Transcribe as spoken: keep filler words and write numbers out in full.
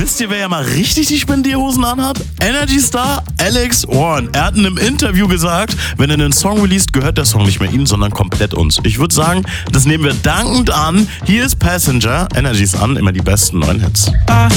wisst ihr, wer ja mal richtig die Spendierhosen anhat? Energy Star Alex Warren. Er hat in einem Interview gesagt, wenn er einen Song released, gehört der Song nicht mehr ihm, sondern komplett uns. Ich würde sagen, das nehmen wir dankend an. Hier ist Passenger. Energy ist an, immer die besten neuen Hits. I